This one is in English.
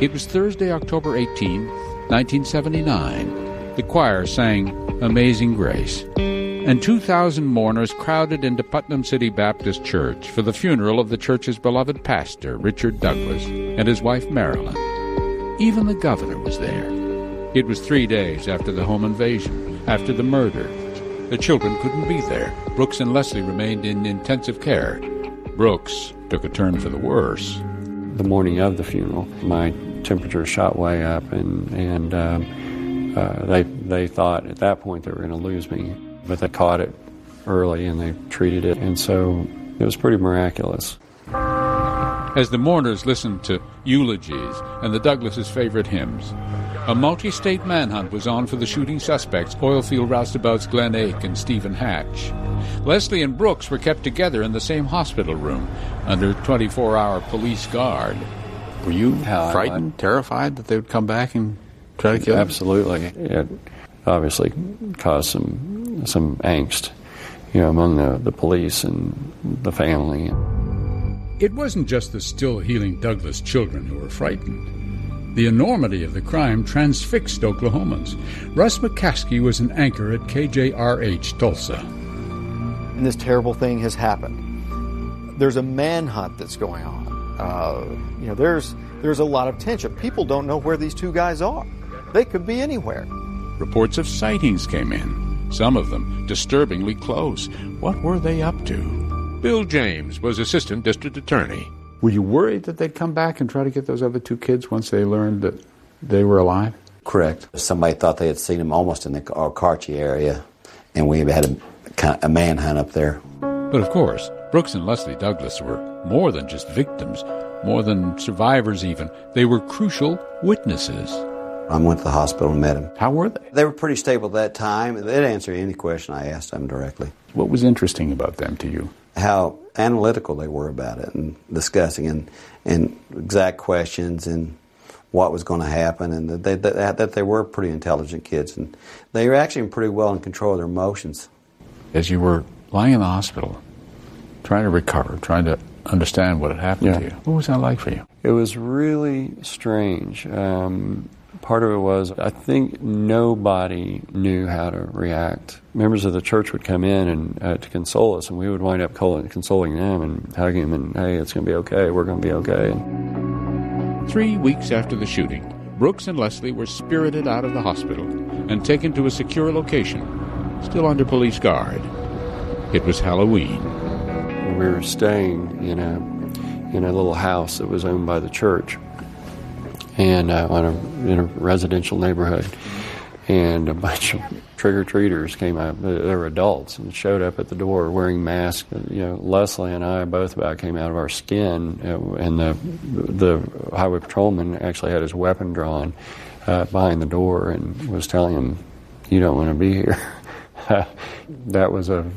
It was Thursday, October 18, 1979. The choir sang Amazing Grace, and 2,000 mourners crowded into Putnam City Baptist Church for the funeral of the church's beloved pastor, Richard Douglass, and his wife, Marilyn. Even the governor was there. It was 3 days after the home invasion, after the murder. The children couldn't be there. Brooks and Leslie remained in intensive care. Brooks took a turn for the worse. The morning of the funeral, my temperature shot way up, and they thought at that point they were going to lose me. But they caught it early and they treated it, and so it was pretty miraculous. As the mourners listened to eulogies and the Douglas's favorite hymns, a multi-state manhunt was on for the shooting suspects, oilfield roustabouts Glen Ake and Stephen Hatch. Leslie and Brooks were kept together in the same hospital room under 24-hour police guard. Were you frightened, terrified that they would come back and try to kill you? Absolutely. It obviously caused some angst, among the police and the family. It wasn't just the still-healing Douglas children who were frightened. The enormity of the crime transfixed Oklahomans. Russ McCaskey was an anchor at KJRH Tulsa. And this terrible thing has happened. There's a manhunt that's going on. There's a lot of tension. People don't know where these two guys are. They could be anywhere. Reports of sightings came in, some of them disturbingly close. What were they up to? Bill James was assistant district attorney. Were you worried that they'd come back and try to get those other two kids once they learned that they were alive? Correct. Somebody thought they had seen them almost in the Arcarchie area, and we had a manhunt up there. But of course, Brooks and Leslie Douglas were more than just victims, more than survivors even. They were crucial witnesses. I went to the hospital and met them. How were they? They were pretty stable at that time. They'd answer any question I asked them directly. What was interesting about them to you? How analytical they were about it and discussing and exact questions and what was going to happen, and that they were pretty intelligent kids, and they were actually pretty well in control of their emotions. As you were lying in the hospital, trying to recover, trying to understand what had happened to you, what was that like for you? It was really strange. Part of it was, I think nobody knew how to react. Members of the church would come in and to console us, and we would wind up consoling them and hugging them, and, hey, it's going to be okay, we're going to be okay. 3 weeks after the shooting, Brooks and Leslie were spirited out of the hospital and taken to a secure location, still under police guard. It was Halloween. We were staying in a little house that was owned by the church, and in a residential neighborhood, and a bunch of trick-or-treaters came out. They were adults and showed up at the door wearing masks. Leslie and I both about came out of our skin, and the highway patrolman actually had his weapon drawn behind the door and was telling him, "You don't want to be here." That was a